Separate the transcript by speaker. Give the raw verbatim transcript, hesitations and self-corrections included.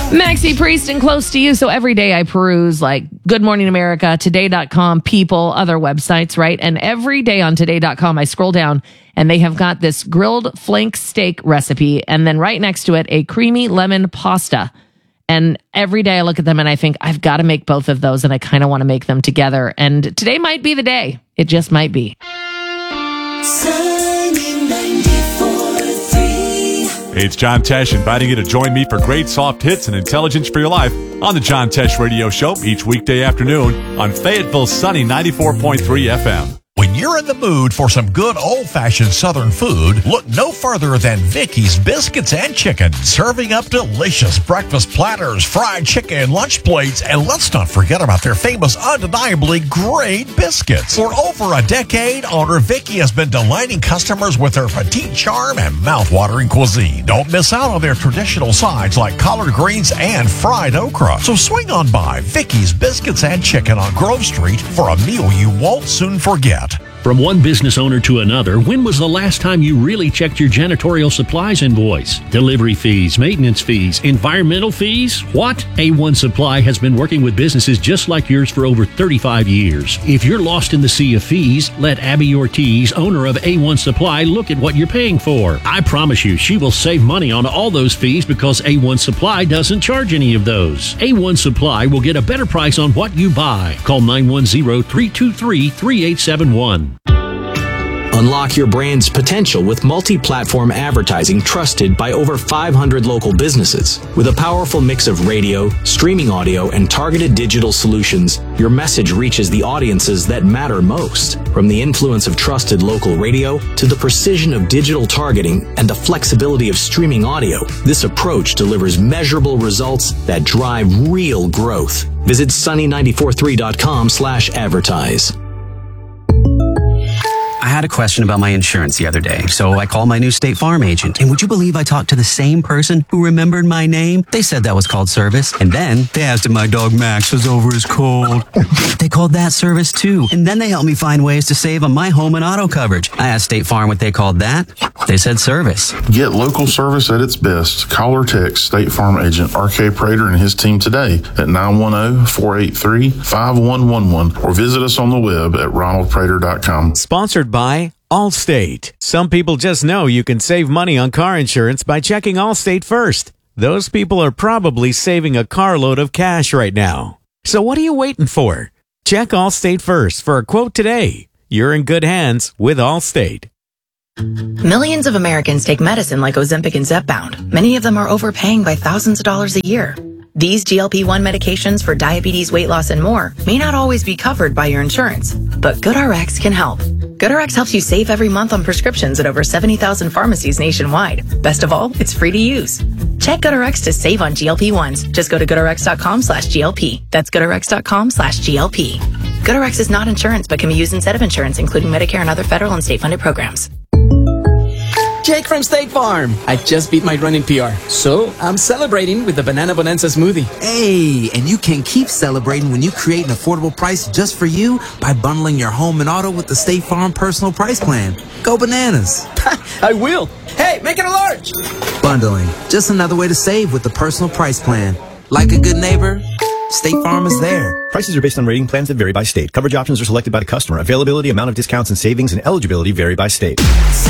Speaker 1: Maxi Priest and Close to You. So every day I peruse like Good Morning America, today dot com, People, other websites, right? And every day on today dot com, I scroll down and they have got this grilled flank steak recipe. And then right next to it, a creamy lemon pasta. And every day I look at them and I think I've got to make both of those. And I kind of want to make them together. And today might be the day. It just might be.
Speaker 2: Hey, it's John Tesh inviting you to join me for great soft hits and intelligence for your life on the John Tesh Radio Show each weekday afternoon on Fayetteville's sunny ninety-four point three F M.
Speaker 3: When you're in the mood for some good old-fashioned Southern food, look no further than Vicky's Biscuits and Chicken, serving up delicious breakfast platters, fried chicken, lunch plates, and let's not forget about their famous, undeniably great biscuits. For over a decade, owner Vicky has been delighting customers with her petite charm and mouth-watering cuisine. Don't miss out on their traditional sides like collard greens and fried okra. So swing on by Vicky's Biscuits and Chicken on Grove Street for a meal you won't soon forget.
Speaker 4: From one business owner to another, when was the last time you really checked your janitorial supplies invoice? Delivery fees, maintenance fees, environmental fees? What? A one Supply has been working with businesses just like yours for over thirty-five years. If you're lost in the sea of fees, let Abby Ortiz, owner of A one Supply, look at what you're paying for. I promise you, she will save money on all those fees because A one Supply doesn't charge any of those. A one Supply will get a better price on what you buy. Call nine one zero, three two three, three eight seven one.
Speaker 5: Unlock your brand's potential with multi-platform advertising trusted by over five hundred local businesses. With a powerful mix of radio, streaming audio, and targeted digital solutions, your message reaches the audiences that matter most. From the influence of trusted local radio to the precision of digital targeting and the flexibility of streaming audio, this approach delivers measurable results that drive real growth. Visit sunny nine four three dot com slash advertise.
Speaker 6: I had a question about my insurance the other day, so I called my new State Farm agent. And would you believe I talked to the same person who remembered my name? They said that was called service. And then they asked if my dog Max was over his cold. They called that service too. And then they helped me find ways to save on my home and auto coverage. I asked State Farm what they called that. They said service.
Speaker 7: Get local service at its best. Call or text State Farm agent R K Prater and his team today at nine one zero, four eight three, five one one one or visit us on the web at ronald prater dot com.
Speaker 8: Sponsored by Allstate. Some people just know you can save money on car insurance by checking Allstate first. Those people are probably saving a carload of cash right now. So what are you waiting for? Check Allstate first for a quote today. You're in good hands with Allstate.
Speaker 9: Millions of Americans take medicine like Ozempic and Zepbound. Many of them are overpaying by thousands of dollars a year. These G L P one medications for diabetes, weight loss, and more may not always be covered by your insurance, but GoodRx can help. GoodRx helps you save every month on prescriptions at over seventy thousand pharmacies nationwide. Best of all, it's free to use. Check GoodRx to save on G L P ones. Just go to goodrx.com slash GLP. That's goodrx.com slash GLP. GoodRx is not insurance, but can be used instead of insurance, including Medicare and other federal and state-funded programs.
Speaker 10: Jake from State Farm. I just beat my running P R, so I'm celebrating with the Banana Bonanza smoothie.
Speaker 11: Hey, and you can keep celebrating when you create an affordable price just for you by bundling your home and auto with the State Farm Personal Price Plan. Go bananas.
Speaker 10: I will. Hey, make it a large.
Speaker 11: Bundling, just another way to save with the Personal Price Plan. Like a good neighbor, State Farm is there.
Speaker 12: Prices are based on rating plans that vary by state. Coverage options are selected by the customer. Availability, amount of discounts and savings, and eligibility vary by state.